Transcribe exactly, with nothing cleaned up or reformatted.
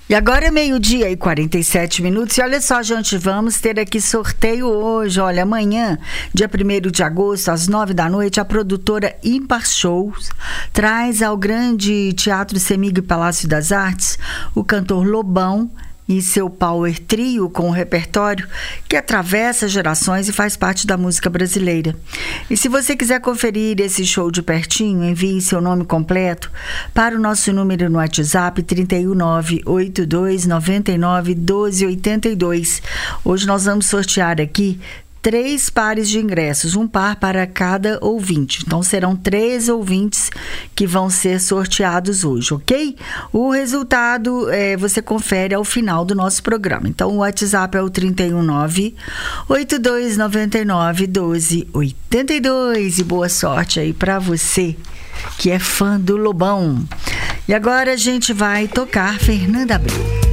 E agora é meio-dia e quarenta e sete minutos. E olha só, gente, vamos ter aqui sorteio hoje. Olha, amanhã, dia primeiro de agosto, às nove da noite, a produtora Ímpar Shows traz ao Grande Teatro Semig Palácio das Artes o cantor Lobão e seu Power Trio com um repertório que atravessa gerações e faz parte da música brasileira. E se você quiser conferir esse show de pertinho, envie seu nome completo para o nosso número no WhatsApp trinta e um, nove oito dois, noventa e nove, doze oitenta e dois. Hoje nós vamos sortear aqui três pares de ingressos, um par para cada ouvinte. Então, serão três ouvintes que vão ser sorteados hoje, ok? O resultado é, você confere ao final do nosso programa. Então, o WhatsApp é o trinta e um, nove oito dois, noventa e nove, doze oitenta e dois. E boa sorte aí para você que é fã do Lobão. E agora a gente vai tocar Fernanda Abreu.